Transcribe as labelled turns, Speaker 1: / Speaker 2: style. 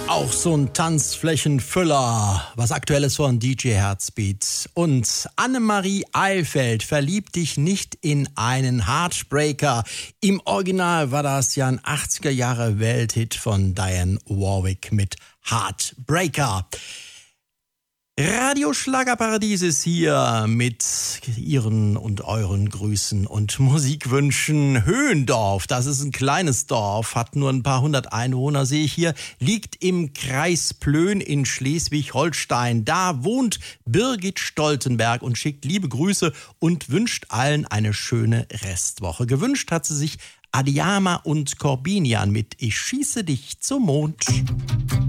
Speaker 1: Auch so ein Tanzflächenfüller, was Aktuelles von DJ Herzbeat. Und Annemarie Eilfeld, verlieb dich nicht in einen Heartbreaker. Im Original war das ja ein 80er-Jahre-Welthit von Diane Warwick mit Heartbreaker. Radio Schlagerparadies ist hier mit Ihren und euren Grüßen und Musikwünschen. Höhendorf, das ist ein kleines Dorf, hat nur ein paar hundert Einwohner, sehe ich hier, liegt im Kreis Plön in Schleswig-Holstein. Da wohnt Birgit Stoltenberg und schickt liebe Grüße und wünscht allen eine schöne Restwoche. Gewünscht hat sie sich Adiyama und Corbinian mit Ich schieße dich zum Mond.